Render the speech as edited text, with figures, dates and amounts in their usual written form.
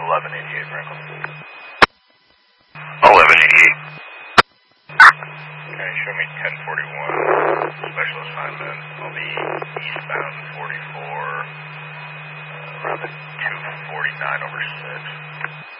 1188 Franklin. 1188. Okay, show me 1041 special assignment. I'll be eastbound 44, around the 249/6.